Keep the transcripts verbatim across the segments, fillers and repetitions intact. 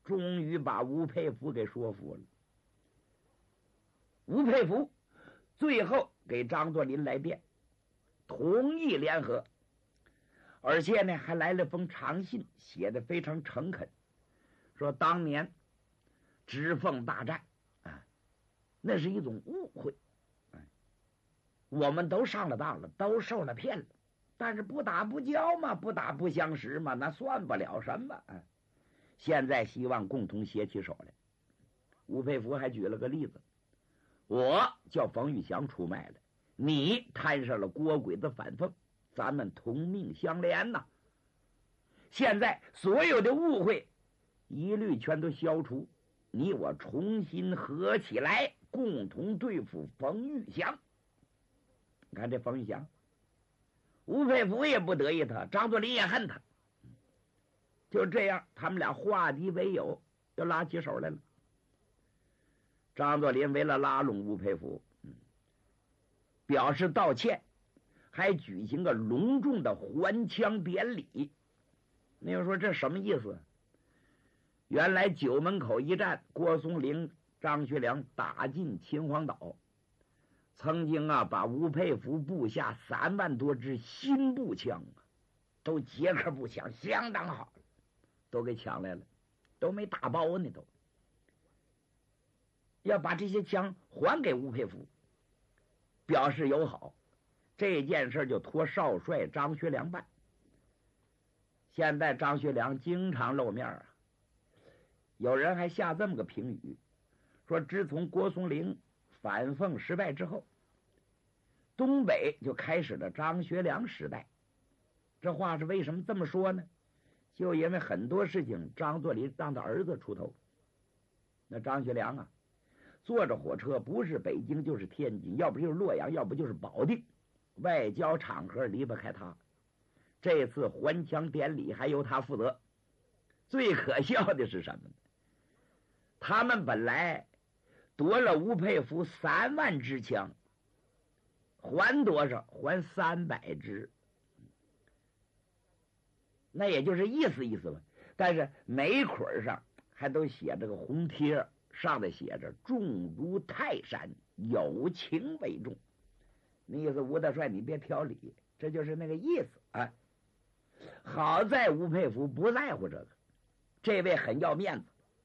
终于把吴佩孚给说服了。吴佩孚最后给张作霖来电，同意联合，而且呢还来了封长信，写的非常诚恳，说当年直奉大战啊，那是一种误会，哎，我们都上了当了，都受了骗了，但是不打不交嘛，不打不相识嘛，那算不了什么啊。现在希望共同携起手来。吴佩孚还举了个例子，我叫冯玉祥出卖了你，摊上了郭鬼子反奉，咱们同命相连呐。现在所有的误会一律全都消除，你我重新合起来，共同对付冯玉祥。你看这冯玉祥，吴佩孚也不得意他，张作霖也恨他，就这样他们俩化敌为友，又拉起手来了。张作霖为了拉拢吴佩孚，嗯，表示道歉，还举行个隆重的还枪典礼。那人说这什么意思？原来九门口一战，郭松龄、张学良打进秦皇岛，曾经啊把吴佩孚部下三万多支新步枪啊，都捷克步枪，相当好，都给抢来了，都没打包呢，都要把这些枪还给吴佩孚，表示友好。这件事就托少帅张学良办。现在张学良经常露面啊，有人还下这么个评语，说自从郭松龄反奉失败之后，东北就开始了张学良时代。这话是为什么这么说呢？就因为很多事情张作霖让他儿子出头。那张学良啊，坐着火车不是北京就是天津，要不就是洛阳，要不就是保定，外交场合离不开他。这次还枪典礼还由他负责。最可笑的是什么呢？他们本来夺了吴佩孚三万支枪，还多少？还三百支，那也就是意思意思吧。但是每捆上还都写着个红贴，上头写着重如泰山，有情为重。那意思吴大帅你别挑理，这就是那个意思啊。好在吴佩孚不在乎这个，这位很要面子，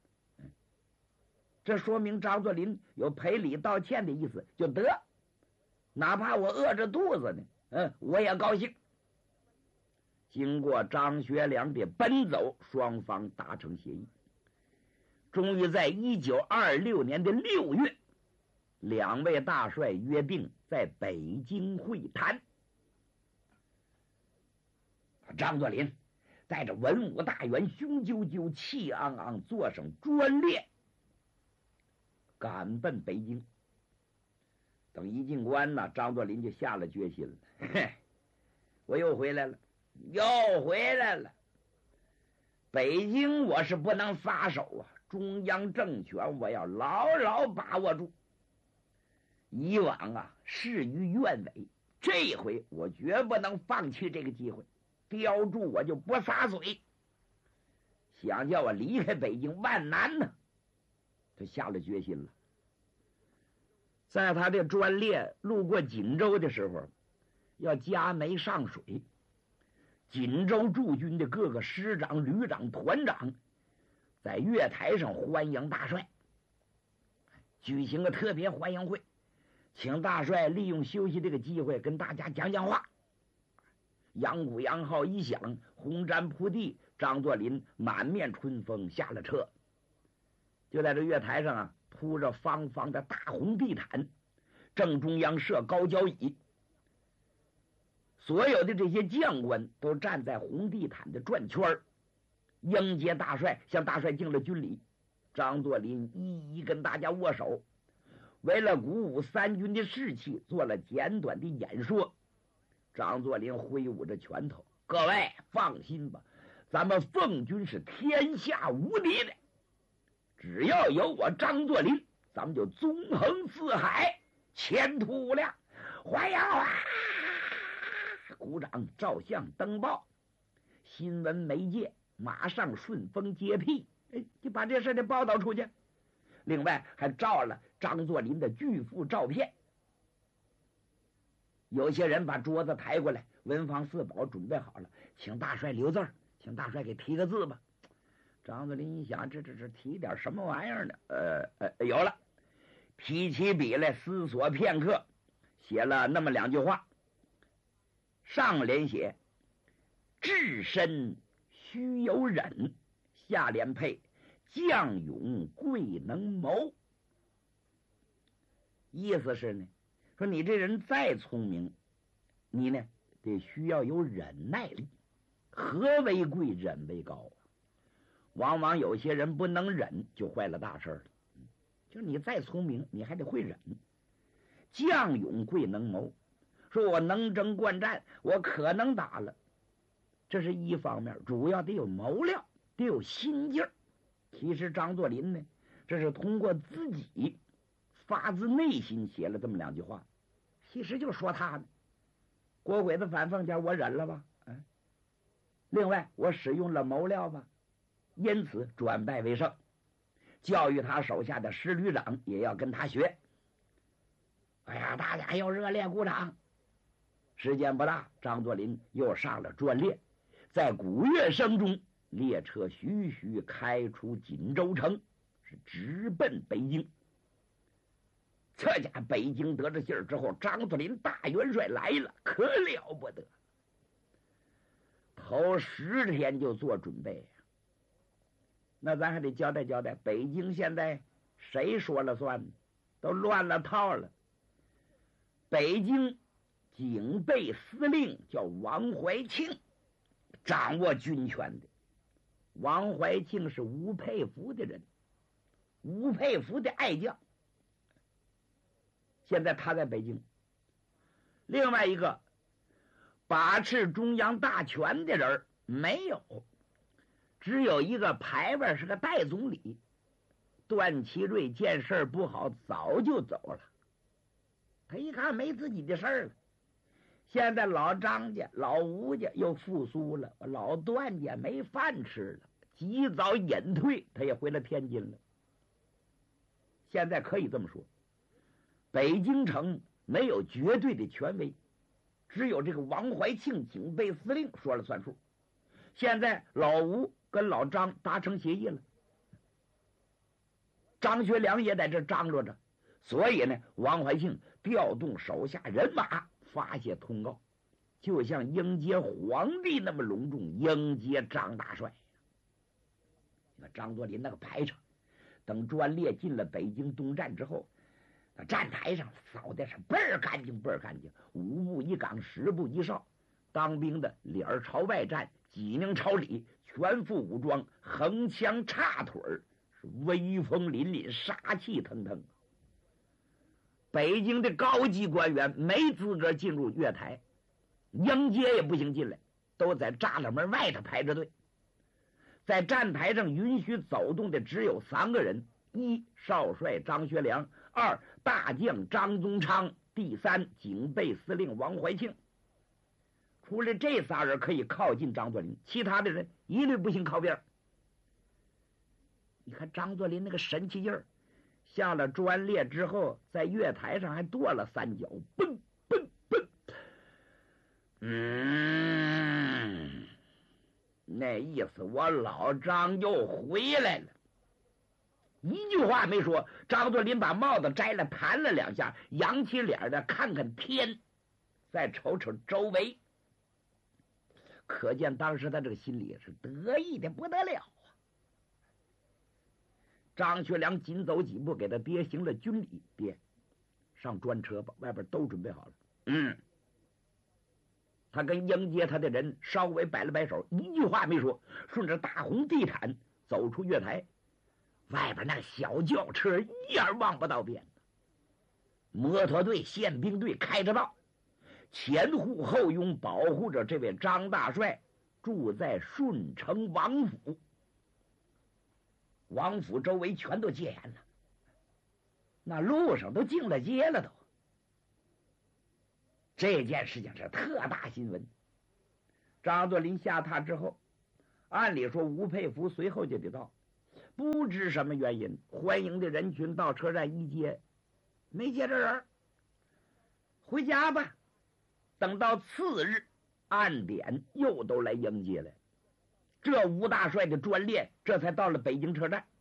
这说明张作霖有赔礼道歉的意思，就得哪怕我饿着肚子呢，嗯，我也高兴。经过张学良的奔走，双方达成协议，终于在一九二六年的六月，两位大帅约定在北京会谈。张作霖带着文武大员，雄赳赳气昂昂，坐上专列赶奔北京。等一进关呢，张作霖就下了决心了，嘿，我又回来了，又回来了。北京我是不能撒手啊，中央政权我要牢牢把握住。以往啊事与愿违，这回我绝不能放弃这个机会，标住我就不撒嘴。想叫我离开北京万难呢，他下了决心了。在他的专列路过锦州的时候，要加煤上水，锦州驻军的各个师长、旅长、团长在月台上欢迎大帅，举行个特别欢迎会，请大帅利用休息这个机会跟大家讲讲话。扬鼓扬号一响，红毡铺地，张作霖满面春风下了车。就在这月台上啊，铺着方方的大红地毯，正中央设高脚椅，所有的这些将官都站在红地毯的转圈，迎接大帅，向大帅敬了军礼。张作霖一一跟大家握手，为了鼓舞三军的士气，做了简短的演说。张作霖挥舞着拳头，各位放心吧，咱们奉军是天下无敌的，只要有我张作霖，咱们就纵横四海，前途无量。欢迎啊！鼓掌、照相、登报，新闻媒介马上顺风接屁， 哎，你把这事得报道出去。另外还照了张作霖的巨幅照片。有些人把桌子抬过来，文房四宝准备好了，请大帅留字儿，请大帅给提个字吧。张作霖一想，这这这提点什么玩意儿呢？呃呃，有了，提起笔来思索片刻，写了那么两句话。上联写至身须有忍，下联配将勇贵能谋。意思是呢，说你这人再聪明，你呢得需要有忍耐力。和为贵，忍为高啊。往往有些人不能忍，就坏了大事了。就是你再聪明，你还得会忍。将勇贵能谋，说我能征惯战，我可能打了，这是一方面，主要得有谋略，得有心劲儿。其实张作霖呢，这是通过自己发自内心写了这么两句话，其实就说他呢，郭鬼子反奉前我忍了吧，哎，另外我使用了谋略吧，因此转败为胜。教育他手下的师旅长也要跟他学。哎呀，大家又热烈鼓掌。时间不大，张作霖又上了专列，在鼓乐声中，列车徐徐开出锦州城，是直奔北京。这家北京得知信儿之后，张作霖大元帅来了，可了不得，头十天就做准备。那咱还得交代交代，北京现在谁说了算？都乱了套了。北京警备司令叫王怀庆，掌握军权的。王怀庆是吴佩孚的人，吴佩孚的爱将。现在他在北京。另外一个把持中央大权的人没有，只有一个牌位是个代总理。段祺瑞见事不好，早就走了。他一看没自己的事儿了。现在老张家、老吴家又复苏了，老段家没饭吃了，及早隐退，他也回了天津了。现在可以这么说，北京城没有绝对的权威，只有这个王怀庆警备司令说了算数。现在老吴跟老张达成协议了，张学良也在这张罗着，所以呢，王怀庆调动手下人马发泄通告，就像迎接皇帝那么隆重迎接张大帅。你看张作霖那个排场，等专列进了北京东站之后，那站台上扫的是倍儿干净倍儿干净，五步一岗，十步一哨，当兵的脸儿朝外站，几名朝里，全副武装，横枪插腿儿，是威风凛凛，杀气腾腾。北京的高级官员没资格进入月台，迎接也不行进来，都在栅栏门外头排着队。在站台上允许走动的只有三个人：一少帅张学良，二大将张宗昌，第三警备司令王怀庆。除了这仨人可以靠近张作霖，其他的人一律不行靠边。你看张作霖那个神气劲儿，下了专列之后，在月台上还跺了三脚，蹦蹦蹦。嗯，那意思我老张又回来了。一句话没说，张作霖把帽子摘了，盘了两下，扬起脸的看看天，再瞅瞅周围，可见当时他这个心里是得意的不得了啊。张学良紧走几步，给他爹行了军礼，爹上专车吧，外边都准备好了。嗯，他跟迎接他的人稍微摆了摆手，一句话没说，顺着大红地毯走出月台。外边那个小轿车一眼望不到边，摩托队、宪兵队开着道，前护后拥，保护着这位张大帅住在顺城王府。王府周围全都戒严了，那路上都进了街了都。这件事情是特大新闻。张作霖下榻之后，按理说吴佩孚随后就得到， 不知什么原因，欢迎的人群到车站一接，没接着人，回家吧。等到次日按点又都来迎接了，这吴大帅的专列这才到了北京车站。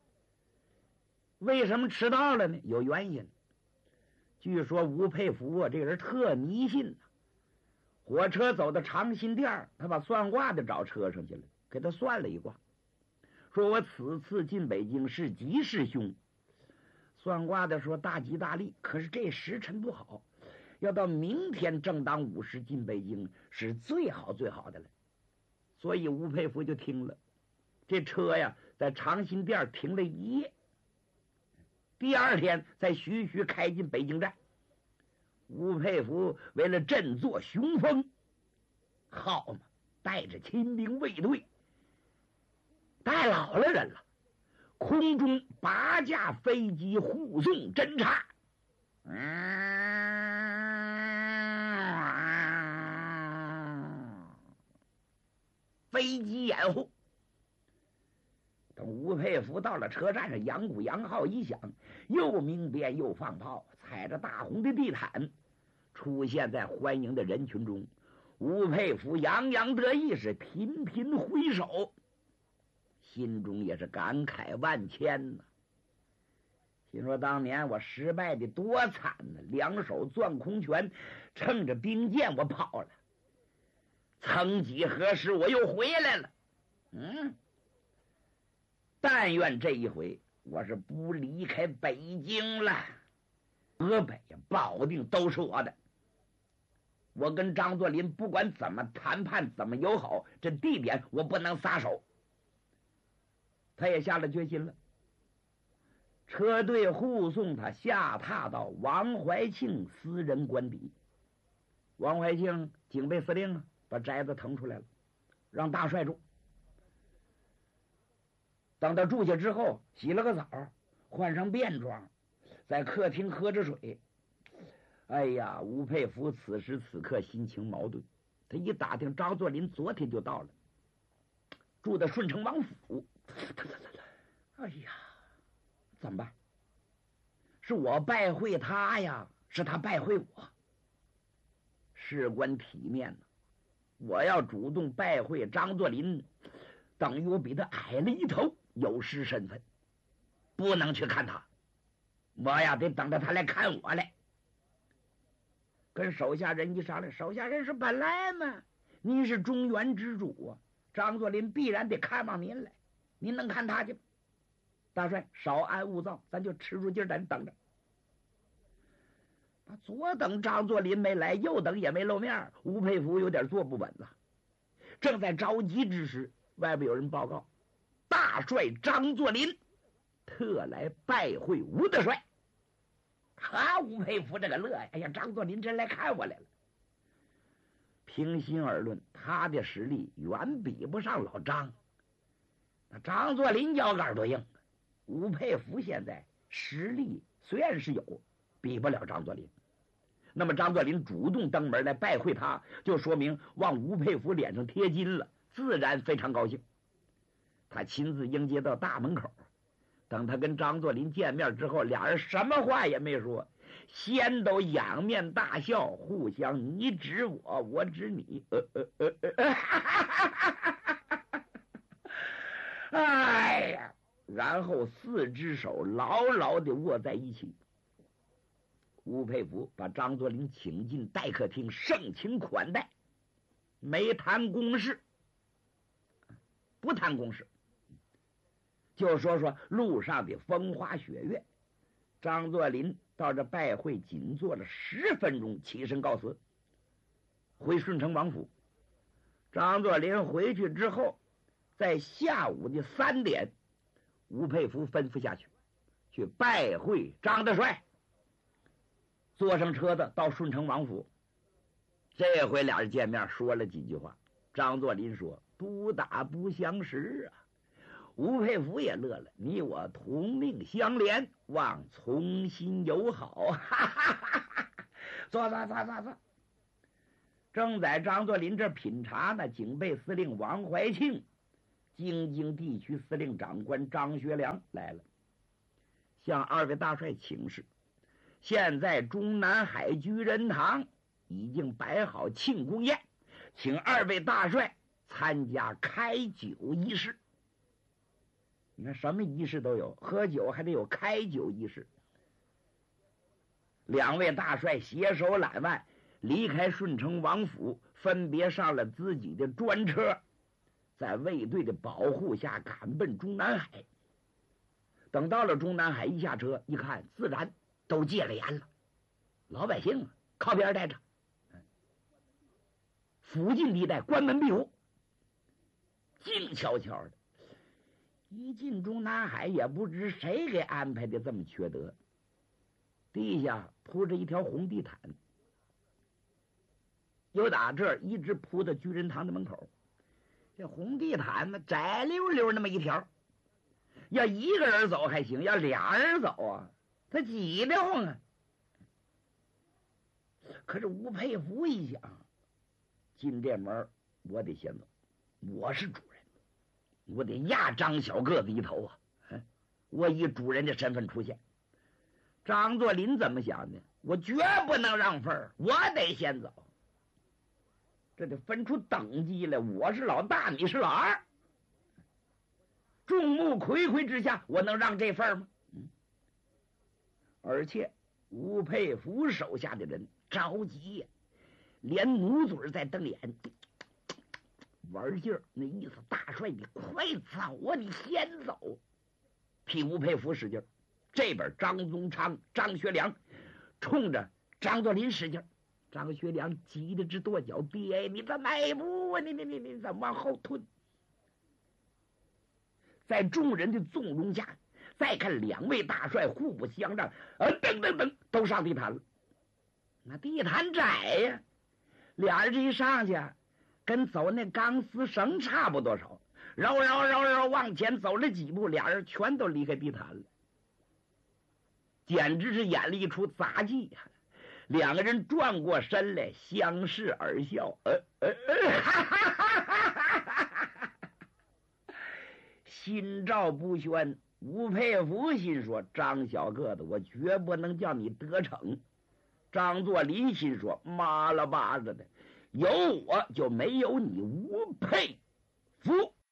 为什么迟到了呢？有原因。据说吴佩孚啊，这人特迷信呐、啊。火车走到长辛店，他把算卦的找车上去了，给他算了一卦，说我此次进北京是吉是凶。算卦的说大吉大利，可是这时辰不好，要到明天正当午时进北京是最好最好的了。所以吴佩孚就听了，这车呀在长辛店停了一夜，第二天再徐徐开进北京站。吴佩孚为了振作雄风，好嘛，带着亲兵卫队，带老了人了，空中八架飞机护送侦察，嗯，飞机掩护。等吴佩孚到了车站上，扬鼓扬号一响，又鸣鞭又放炮，踩着大红的地毯出现在欢迎的人群中。吴佩孚洋洋得意，是频频挥手，心中也是感慨万千呐、啊。心说当年我失败的多惨呢、啊，两手攥空拳，趁着兵剑我跑了，曾几何时我又回来了。嗯，但愿这一回我是不离开北京了，河北保定都是我的。我跟张作霖不管怎么谈判，怎么友好，这地点我不能撒手。他也下了决心了。车队护送他下榻到王怀庆私人官邸。王怀庆警备司令啊，把宅子腾出来了，让大帅住。等他住下之后，洗了个澡，换上便装，在客厅喝着水。哎呀，吴佩孚此时此刻心情矛盾。他一打听，张作霖昨天就到了，住在顺城王府。哎呀，怎么办？是我拜会他呀，是他拜会我。事关体面呢，我要主动拜会张作霖，等于我比他矮了一头，有失身份，不能去看他。我呀，得等着他来看我来。跟手下人一商量，手下人是本来嘛，您是中原之主啊，张作霖必然得看望您来，您能看他去吗？大帅少安勿躁，咱就吃住劲儿在这等着。左等张作霖没来，右等也没露面，吴佩孚有点坐不稳了。正在着急之时，外边有人报告，大帅张作霖特来拜会吴大帅。哈，吴佩孚这个乐呀！哎呀，张作霖真来看我来了。平心而论，他的实力远比不上老张。那张作霖腰杆多硬，吴佩孚现在实力虽然是有，比不了张作霖。那么张作霖主动登门来拜会他，就说明往吴佩孚脸上贴金了，自然非常高兴。他亲自迎接到大门口。等他跟张作霖见面之后，俩人什么话也没说，先都仰面大笑，互相你指我，我指你。呃呃呃呃哎呀，然后四只手牢牢地握在一起。吴佩孚把张作霖请进待客厅，盛情款待，没谈公事，不谈公事，就说说路上的风花雪月。张作霖到这拜会仅坐了十分钟，起身告辞，回顺城王府。张作霖回去之后，在下午的三点，吴佩孚吩咐下去，去拜会张大帅。坐上车子到顺城王府，这回俩人见面说了几句话。张作霖说：“不打不相识啊。”吴佩孚也乐了：“你我同命相连，望从心友好。”哈哈哈哈！坐坐坐坐坐。正在张作霖这品茶呢，警备司令王怀庆京津地区司令长官张学良来了，向二位大帅请示，现在中南海居仁堂已经摆好庆功宴，请二位大帅参加开酒仪式。你看什么仪式都有，喝酒还得有开酒仪式。两位大帅携手揽腕离开顺城王府，分别上了自己的专车，在卫队的保护下赶奔中南海。等到了中南海，一下车一看，自然都戒了严了，老百姓靠边待着，附近地带关门闭户，静悄悄的。一进中南海，也不知谁给安排的这么缺德，地下铺着一条红地毯，由打这儿一直铺到居仁堂的门口。这红地毯呢，窄溜溜那么一条，要一个人走还行，要俩人走啊，他挤得慌啊。可是吴佩孚一想，进这门我得先走，我是主人，我得压张小个子一头啊！我以主人的身份出现。张作霖怎么想的？我绝不能让份儿，我得先走。这得分出等级来，我是老大，你是老二。众目睽睽之下，我能让这份儿吗？嗯。而且吴佩孚手下的人着急呀，连努嘴在瞪眼，玩劲儿，那意思，大帅你快走啊，你先走，替吴佩孚使劲儿。这边张宗昌、张学良冲着张作霖使劲儿，张学良急得直跺脚，爹，你怎么迈步啊？你你你你怎么往后退？在众人的纵容下，再看两位大帅互不相让，呃，噔噔噔，都上地毯了。那地毯窄呀，俩人这一上去，跟走那钢丝绳差不多少，绕绕绕绕往前走了几步，俩人全都离开地毯了，简直是演了一出杂技呀！两个人转过身来，相视而笑，呃呃呃，哈哈哈哈哈哈，心照不宣。吴佩孚心说：张小个子，我绝不能叫你得逞。张作霖心说：妈了巴子的，有我就没有你吴佩孚。